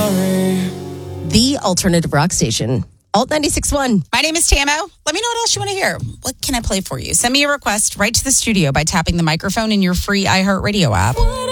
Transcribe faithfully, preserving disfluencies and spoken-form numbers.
sorry. The alternative rock station. Alt ninety-six point one. My name is Tamo. Let me know what else you want to hear. What can I play for you? Send me a request right to the studio by tapping the microphone in your free iHeartRadio app.